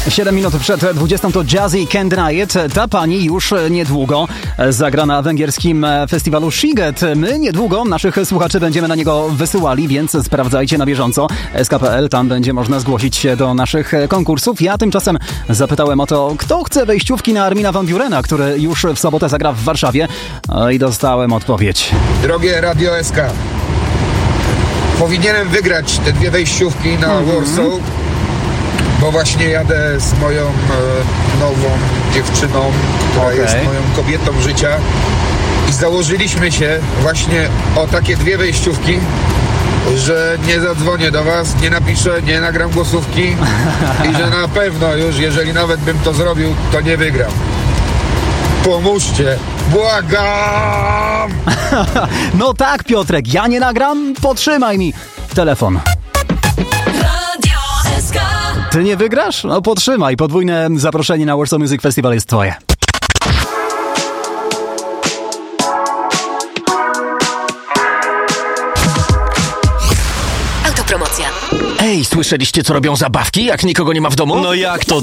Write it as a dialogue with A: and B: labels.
A: 7 minut przed 20 to Jazzy Can't Deny It. Ta pani już niedługo zagra na węgierskim festiwalu Sziget. My niedługo naszych słuchaczy będziemy na niego wysyłali, więc sprawdzajcie na bieżąco. SK.pl, tam będzie można zgłosić się do naszych konkursów. Ja tymczasem zapytałem o to, kto chce wejściówki na Armina van Burena, który już w sobotę zagra w Warszawie. I dostałem odpowiedź.
B: Drogie Radio SK, powinienem wygrać te 2 wejściówki na Warsaw, bo właśnie jadę z moją nową dziewczyną, która jest moją kobietą życia, i założyliśmy się właśnie o takie 2 wejściówki, że nie zadzwonię do was, nie napiszę, nie nagram głosówki i że na pewno już, jeżeli nawet bym to zrobił, to nie wygram. Pomóżcie, błagam!
A: No tak, Piotrek, ja nie nagram, potrzymaj mi telefon.
C: Radio SK.
A: Ty nie wygrasz? No potrzymaj, podwójne zaproszenie na Warsaw Music Festival jest twoje.
C: Autopromocja.
D: Ej, słyszeliście, co robią zabawki, jak nikogo nie ma w domu?
E: No jak to?